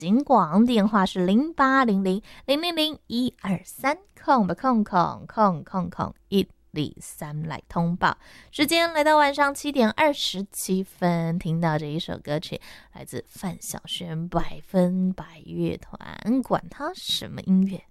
警广电话是0800000123空123来通报。时间来到晚上7点27分，听到这一首歌曲来自范晓萱百分百乐团，管它什么音乐。